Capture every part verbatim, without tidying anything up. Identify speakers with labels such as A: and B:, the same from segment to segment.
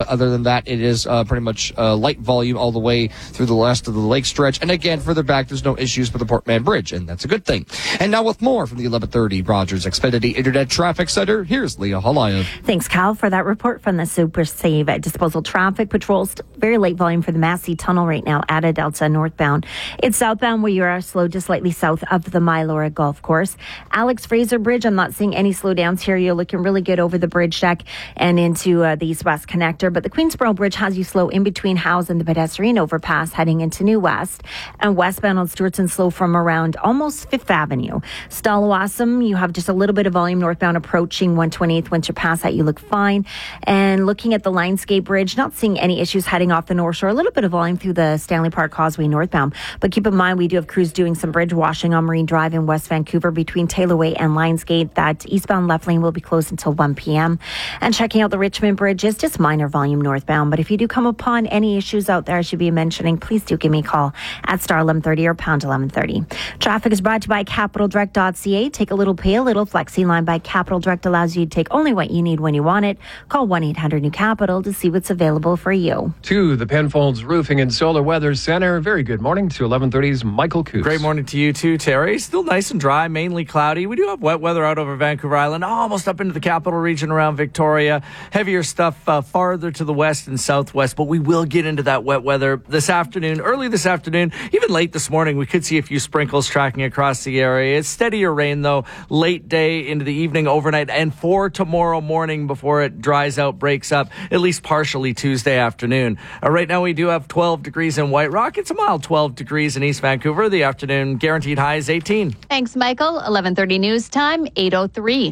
A: other than that, it is uh, pretty much uh, light volume all the way through the last of the lake stretch. And again, further back, there's no issues for the Port Mann Bridge, and that's a good thing. And now with more from the eleven thirty Rogers Xfinity Internet Traffic Center, here's Leah Halayev.
B: Thanks, Cal, for that report from the Super Save Disposal Traffic Patrols. Very late volume for the Massey Tunnel right now at a Delta northbound. It's southbound where you are slow just slightly south of the Mylora Golf Course. Alex Fraser Bridge, I'm not seeing any slowdowns here. You're looking really good over the bridge deck and into uh, the east-west connector. But the Queensboro Bridge has you slow in between Howes and the pedestrian overpass heading into New West. And westbound on Stewartson slow from around almost Fifth Avenue. Stallawasam, you have just a little bit of volume northbound approaching one twenty-eighth Windsor Pass. That you look fine. And looking at the Lionsgate Bridge, not seeing any issues heading off the North Shore. A little bit of volume through the Stanley Park Causeway northbound. But keep in mind, we do have crews doing some bridge washing on Marine Drive in West Vancouver between Taylor Way and Lionsgate. That eastbound left lane will be closed until one p.m. And checking out the Richmond Bridge is just minor volume northbound. But if you do come upon any issues out there I should be mentioning, please do give me a call at star eleven thirty or pound eleven thirty. Traffic is brought to you by capital direct dot c a. Take a little, pay a little. Flexi line by Capital Direct allows you to take only what you need when you want it. Call one eight hundred new capital to see what's available for you.
C: To the Penfolds Roofing and Solar Weather Center. Very good morning to eleven thirty's Michael Coos.
D: Great morning to you too, Terry. Still nice and dry, mainly cloudy. We do have wet weather out over Vancouver Island, almost up into the capital region around Victoria. Heavier stuff uh, farther to the west and southwest, but we will get into that wet weather this afternoon, early this afternoon, even late this morning. We could see a few sprinkles tracking across the area. It's steadier rain, though, late day into the evening, overnight, and for tomorrow morning before it dries out, breaks up, at least partially Tuesday afternoon. Uh, right now, we do have twelve degrees in White Rock. It's a mild twelve degrees in East Vancouver. The afternoon guaranteed high is eighteen.
E: Thanks, Michael. eleven thirty news time, eight oh three.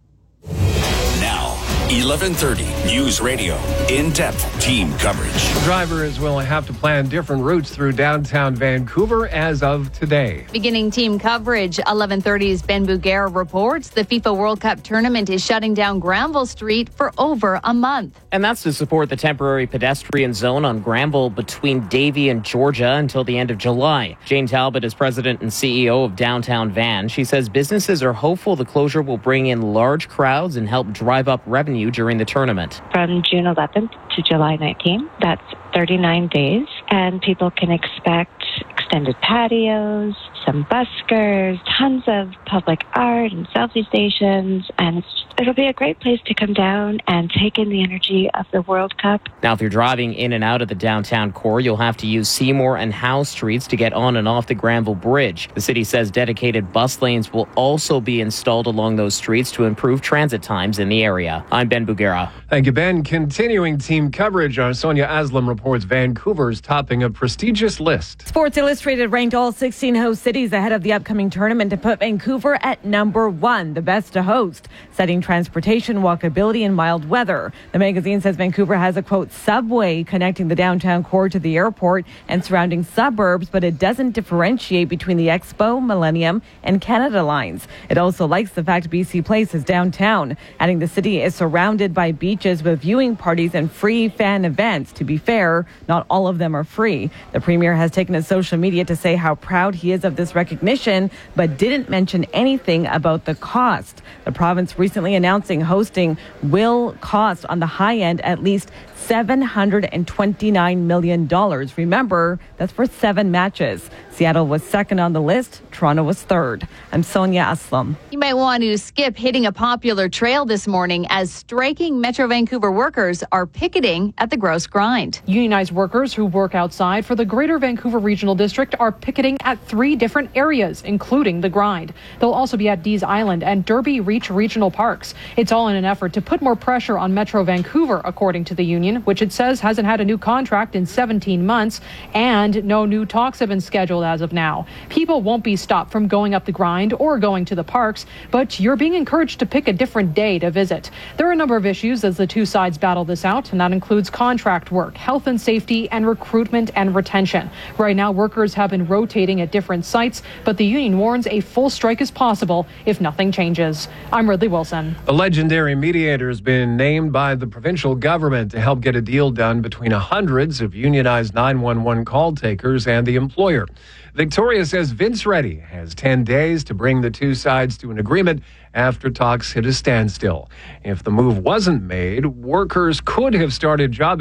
F: Now, eleven thirty News Radio. In-depth team coverage.
C: Drivers will have to plan different routes through downtown Vancouver as of today.
E: Beginning team coverage, eleven thirty's Ben Bugera reports the FIFA World Cup tournament is shutting down Granville Street for over a month.
G: And that's to support the temporary pedestrian zone on Granville between Davie and Georgia until the end of July. Jane Talbot is president and C E O of Downtown Van. She says businesses are hopeful the closure will bring in large crowds and help drive up revenue during the tournament.
H: From June eleventh to July nineteenth, that's thirty-nine days, and people can expect extended patios, some buskers, tons of public art and selfie stations, and it's just, it'll be a great place to come down and take in the energy of the World Cup.
G: Now, if you're driving in and out of the downtown core, you'll have to use Seymour and Howe Streets to get on and off the Granville Bridge. The city says dedicated bus lanes will also be installed along those streets to improve transit times in the area. I'm Ben Bugera.
C: Thank you, Ben. Continuing team coverage, our Sonia Aslam reports Vancouver's topping a prestigious list.
I: Sports Illustrated ranked all sixteen host cities ahead of the upcoming tournament to put Vancouver at number one, the best to host, citing transportation, walkability, and mild weather. The magazine says Vancouver has a, quote, subway connecting the downtown core to the airport and surrounding suburbs, but it doesn't differentiate between the Expo, Millennium, and Canada lines. It also likes the fact B C Place is downtown, adding the city is surrounded by beaches with viewing parties and free fan events. To be fair, not all of them are free. The premier has taken to social media to say how proud he is of this recognition, but didn't mention anything about the cost. The province recently announcing hosting will cost on the high end at least seven hundred twenty-nine million dollars. Remember, that's for seven matches. Seattle was second on the list. Toronto was third. I'm Sonia Aslam.
E: You might want to skip hitting a popular trail this morning as striking Metro Vancouver workers are picketing at the Gross Grind.
J: Unionized workers who work outside for the Greater Vancouver Regional District are picketing at three different areas, including the Grind. They'll also be at Dees Island and Derby Reach Regional Parks. It's all in an effort to put more pressure on Metro Vancouver, according to the union, which it says hasn't had a new contract in seventeen months, and no new talks have been scheduled as of now. People won't be stopped from going up the Grind or going to the parks, but you're being encouraged to pick a different day to visit. There are a number of issues as the two sides battle this out, and that includes contract work, health and safety, and recruitment and retention. Right now, workers have been rotating at different sites, but the union warns a full strike is possible if nothing changes. I'm Ridley Wilson.
C: A legendary mediator has been named by the provincial government to help get a deal done between hundreds of unionized nine one one call takers and the employer. Victoria says Vince Reddy has ten days to bring the two sides to an agreement after talks hit a standstill. If the move wasn't made, workers could have started job